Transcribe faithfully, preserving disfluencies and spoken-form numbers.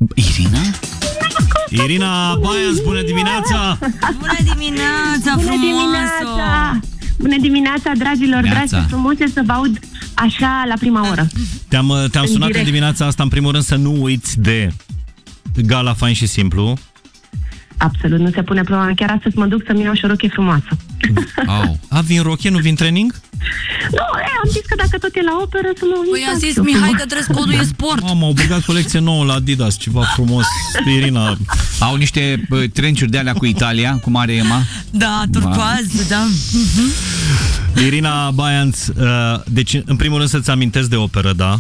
Irina? Irina Baianț, bună dimineața! Bună dimineața, Bună frumoasă! dimineața! Bună dimineața, dragilor, Neața. dragi și frumoase, să vă aud așa la prima oră. Te-am, te-am În sunat direct. în dimineața asta, în primul rând, să nu uiți de Gala Fain și Simplu. Absolut, nu se pune problema. Chiar astăzi mă duc să-mi iau și o rochie frumoasă. Au. A, vin rochie, nu vin training? Nu, e, am zis că dacă tot e la operă să mă Păi a zis Mihai că dress code-ul e sport. Am au băgat colecție nouă la Adidas, ceva frumos. Irina, Au niște bă, trenciuri de alea cu Italia, cum are Ema. Da, turcoază, da. Irina Baianț, uh, deci în primul rând să-ți amintesc de operă, da?